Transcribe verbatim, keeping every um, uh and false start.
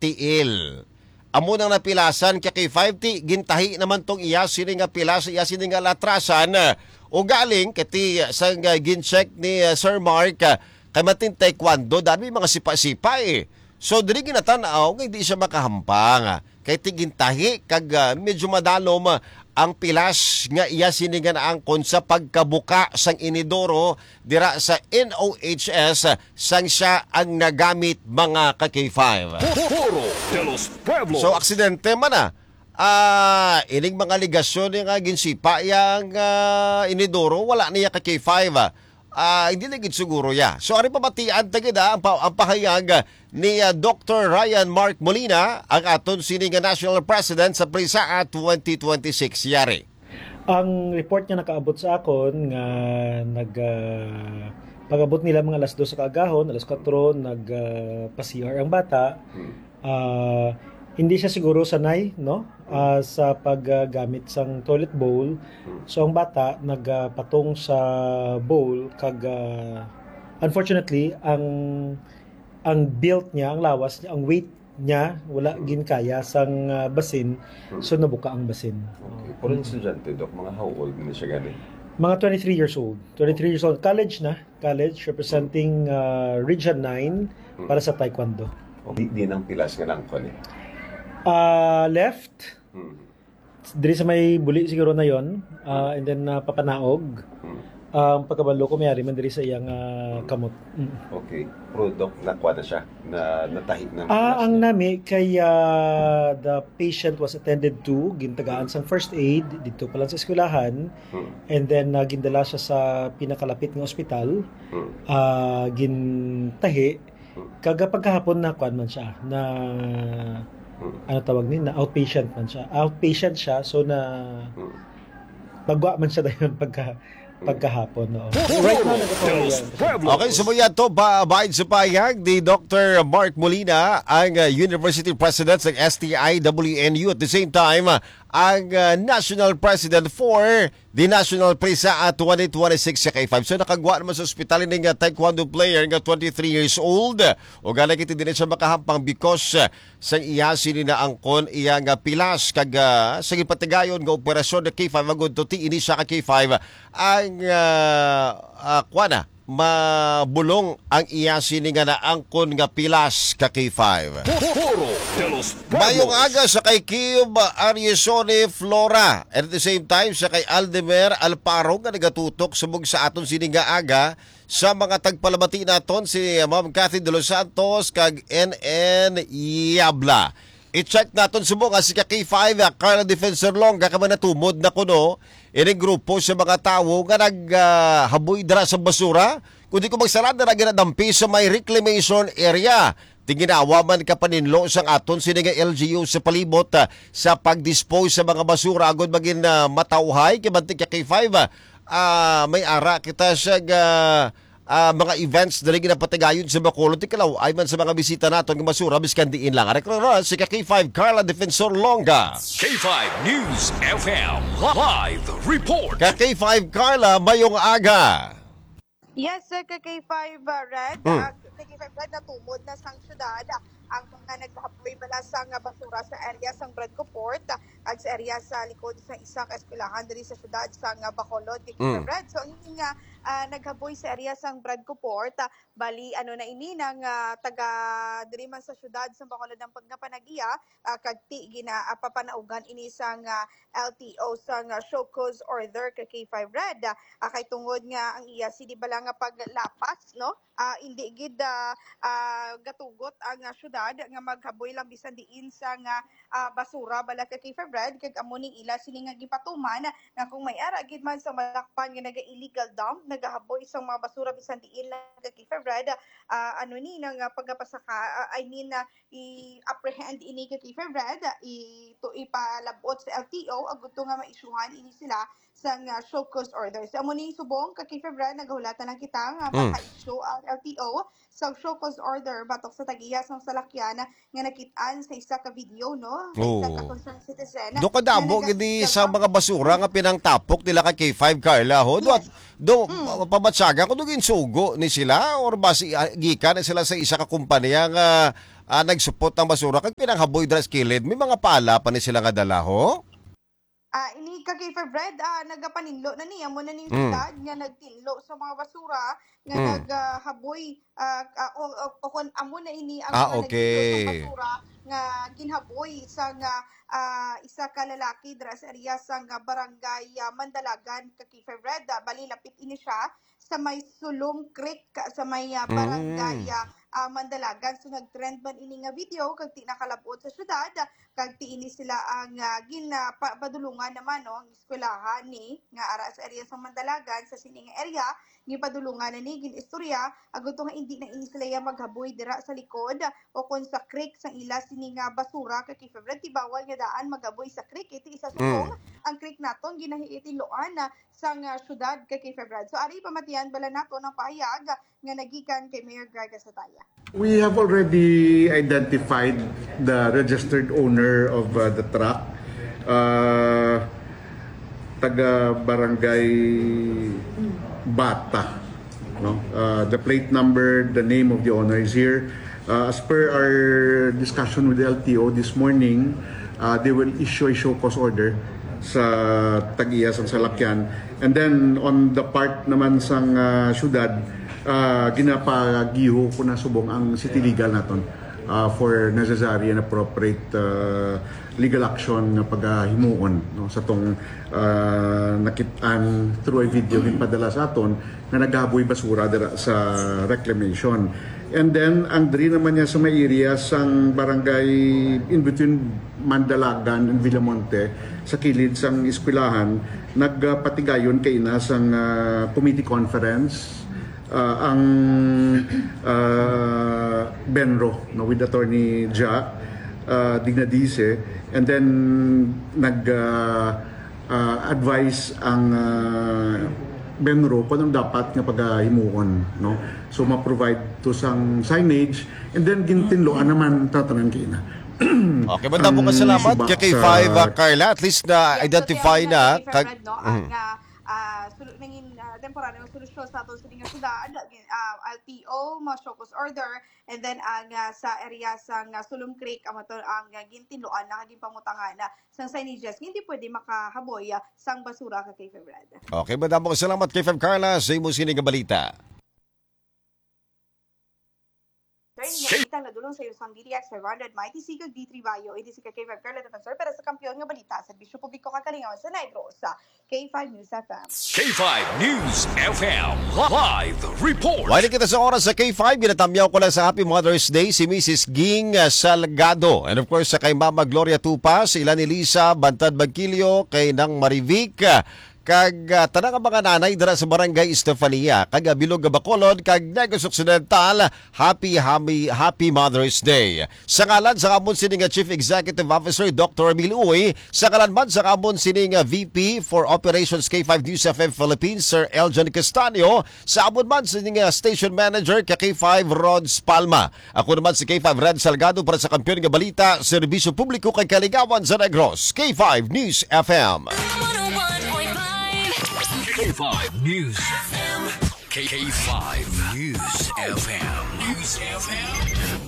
tiil. Amo nang napilasan kay K five ti gintahi naman tong iya sini nga pilas iya sini nga latrasan o galing kati sa uh, gincheck ni uh, Sir Mark uh, kay matin taekwondo dami mga sipa-sipa eh. So diri ginatanaw nga hindi siya makahampang kay ti gintahi kag uh, medyo madalom uh, ang pilas nga iya sini nga naangkon sa pagkabuka sang inidoro dira sa N O H S sang siya ang nagamit mga ka K five. So aksidente man na. Ah, uh, ining mga ligasyon nga ginsipa yang uh, inidoro wala niya ka K five. Ah, uh, hindi lagi siguro ya. So ari pamatian tagid ang, ang pahayag ni uh, Doctor Ryan Mark Molina, ang aton sini nga National President sa PRISA twenty twenty-six yari. Ang report niya nakaabot sa akon nga nag uh, pag-abot nila mga alas dos sa kaagahon, alas kwatro nag uh, pa-C R ang bata. Uh, hindi siya siguro sanay no uh, sa paggamit uh, sang toilet bowl. So ang bata nagpatong uh, sa bowl kag uh, unfortunately ang ang built niya, ang lawas niya, ang weight niya wala gin kaya sang uh, basin, so nabuka ang basin. Okay. Pero yung estudyante, Dok, mga how old na siya gani? Mga twenty-three years old. twenty-three years old. College na. College representing uh, Region nine para sa Taekwondo. Okay. Di, di nang pilas nga lang ko niya? Uh, left. Hmm. Diri sa may buli siguro na yon. Uh, and then uh, papanaog. Hmm. Ang uh, pagkabalo ko mayari man diri sa iyang uh, kamot. Mm. Okay. Pero Dok, nakuha na siya? Na, natahi na? Ah, ang nami kay uh, the patient was attended to, gintagaan sang first aid dito pa lang sa eskwelahan. Hmm. And then uh, gindala siya sa pinakalapit ng ospital. Hmm. Uh, gintahi. Hmm. Kaga pagkahapon na kuan man siya na hmm. ano tawag ni na outpatient man siya. Outpatient siya so na hmm. pagwa man siya dayon pagka pagkahapon, no. Right now, okay, sumuya to ba baid sa payag ni Doctor Mark Molina, ang uh, University President ng S T I W N U, at the same time uh, ang uh, National President for the National PRISA at twenty twenty-six sa K five. So nakagwa naman sa ospital ng uh, taekwondo player nga twenty-three years old. O galing iti din siya makahampang because uh, sa iya sini na angkon iya nga pilas kag uh, sa gipatigayon nga operasyon na K five agud to ti ini siya ka K five ang uh, uh, kuana mabulong ang iya sini nga naangkon nga pilas ka K five. Mayong aga sa kay Kim Ariesone Flora, and at the same time sa kay Aldemer Alparo nga nagatutok subog sa aton sini nga aga sa mga tagpalamati naton si Ma'am Cathy De Los Santos kag N N Yabla. I-check naton subong nga si ka K five Carla Defensor Longa ka man natumod na kuno ining grupo sa mga tawo nga naghaboy uh, dara sa basura kundi ko magsarada na ginadampi sa may reclamation area. Tinginawa man ka paninlo sang aton sini nga L G U sa palibot uh, sa pagdispose sa mga basura agud magin uh, matawhay kay bantik ka K five uh, may ara kita sa uh, Uh, mga events na rin napatigayon sa Bacolod. Tikalaw ay man sa mga bisita natin ng basura biskan diin lang. Reklaro si ka K five Carla Defensor Longa. K five News F M Live Report. Ka K five Carla, mayong aga. Yes, sir, ka K five uh, Red. Hmm. Uh, ka K five Red natumod na sang syudad. Uh, ang mga naghahapoy bala sang uh, basura sa area sang Bradco Port uh, at sa area sa likod sa isang eskwelahan diri sa syudad sang uh, Bacolod. Ka K five hmm. Red. So, hindi nga uh, naghaboy sa area sang Bradco Port. Uh, bali, ano na ini ng uh, taga diri man sa syudad sang Bacolod ang pagnapanag-iya uh, kagti gina uh, papanaugan ini sang uh, L T O sang uh, show cause order ka K five Red. Uh, kay tungod nga ang iya si di bala nga paglapas, no? Uh, hindi gid uh, uh, gatugot ang uh, syudad nga maghaboy lang bisan diin sa nga uh, basura bala ka K five Red kag amo ning ila sini nga gipatuman nga kung may ara gid man sa malakpan nga naga illegal dump nagahaboy isang mga basura bisan diin lang ka K five Red uh, ano ni nang uh, pagapasaka uh, I mean uh, i-apprehend ini ka K five Red uh, i to ipalabot sa L T O agud to nga maisyuhan ini sila sa uh, show cause order. Sa amo ni subong ka K five Red nagahulatan lang kita nga Mm. maka-issue ang L T O sa show cause order batok sa tagiyas ng salakyan nga nakit-an sa isa ka video, no? Sa isa ka Oo. concerned citizen. Do kadamo na gidi nagas- sa mga basura nga pinangtapok nila ka K five Carla ho. Do, Yes. do pamatsaga ko do ginsugo ni sila or basi gikan na sila sa isa ka kumpanya nga ah, nagsupot ng basura kag pinanghaboy dra sa kilid. May mga pala pa ni sila nga dala ho? Ah, ini ka kay Fred, ah, nagapaninlo na niya mo na ning Mm. syudad nga nagtinlo sa mga basura nga Mm. naghaboy ah, ah, o, o, o kung amo na ini ang Ah, mga nagtinlo sa okay. basura nga ginhaboy sa nga ah, isa ka lalaki dra sa area sa nga barangay ah, Mandalagan ka kay Fred, ah, bali lapit ini siya sa may Sulong Creek ka- sa may ah, barangay Mm. ah, ah, Mandalagan. So nag-trend man ini nga video kag ti nakalabot sa syudad kag ti ini sila ang uh, ginapadulungan naman no ang eskwelahan ni nga ara sa area sa Mandalagan sa sining area ni padulungan na ni ginistorya agoto nga hindi na ini sila ya maghaboy dira sa likod o kon sa creek sa ila sining nga basura kay kay February ti bawal nga daan maghaboy sa creek iti isa sulong ang creek naton ginahiitiloan na sa nga syudad kay kay February. So ari pamatian bala nato ng pahayag nga nagikan kay Mayor Greg Sataya. We have already identified the registered owner of uh, the truck. Uh, taga Barangay Bata. No? Uh, the plate number, the name of the owner is here. Uh, as per our discussion with the L T O this morning, uh, they will issue a show cause order sa Tag-Iyas ang salakyan. And then on the part naman sang uh, syudad, uh, ginapagiho ko na subong ang city legal naton uh, for necessary and appropriate uh, legal action na paghimuon no, sa tong uh, nakitaan through a video din padala sa aton na naghaboy basura dira sa reclamation. And then ang diri naman niya sa may area sang barangay in between Mandalagan and Villamonte sa kilid sang eskwelahan nagpatigayon kay ina sang uh, committee conference uh, ang uh, Benro no, with attorney Ja uh, Dignadice and then nag uh, uh, advise ang uh, Benro kung anong dapat nga paghimuon no so ma-provide to sang signage and then gintinloan naman tatanan kay ina. Okay, banda po ka salamat Ang kay K subak five sa- uh, Carla. At least na identify Yes, so, na. kay Kag, Fred, no, ang uh, uh, sulu- nangin uh, temporaryong solusyon sa aton sa nga syudad uh, L T O mo show cause order and then ang uh, sa area sa uh, Sulong Creek ang mato ang uh, gintinluan na kaging pamutangan na sang signages hindi pwede makahaboy uh, sang basura ka kay Fred. okay, banda po ka salamat kay five Carla sa imo sining nga balita. Sir, nga na dulong sa iyo sang D D X five hundred Mighty Sigag D three Bayo, edi si K five Carla Defensor para sa kampiyon nga balita sa Serbisyo Publiko Kakalingawan sa Negros sa K five News F M. K five News F M Live Report. Wala kita sa oras sa K five, ginatamyaw ko lang sa Happy Mother's Day si Missus Ging Salgado. And of course sa kay Mama Gloria Tupas, ilan ni Lisa Bantad Bagkilyo, kay Nang Marivic, kag uh, tanang mga nanay dira sa Barangay Estefania, kag Bilog Bacolod, kag Negros Occidental, happy happy happy Mother's Day. Sa ngalan sa kamon sining Chief Executive Officer Doctor Emil Uy, sa ngalan man sa kamon sining V P for Operations K five News F M Philippines Sir Eljan Castanio, sa amon man sining Station Manager ka K five Rods Palma. Ako naman si K five Red Salgado para sa kampiyon nga balita, Serbisyo Publiko kay Kaligawan sa Negros. K five News F M. K five News F M. K five News F M. News F M.